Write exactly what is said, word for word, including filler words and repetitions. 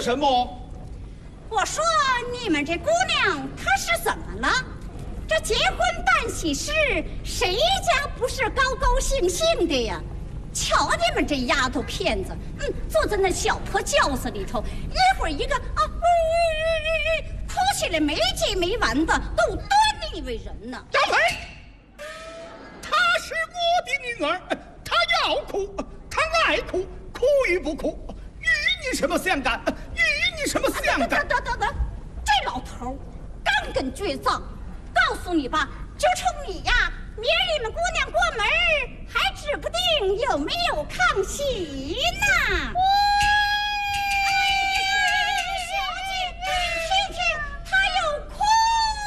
什么？ 我说你们这姑娘她是怎么了？这结婚办喜事，谁家不是高高兴兴的呀？瞧你们这丫头片子，嗯，坐在那小破轿子里头，一会儿一个啊，哭起来没结没完的，都端你以为人呢。 张飞，她是我的女儿，她要哭，她爱哭，哭与不哭，与你什么相干？与你什么相干？ 等等等等，这老头干根倔强，告诉你吧，就冲你呀，明儿你们姑娘过门，还指不定有没有炕席呢。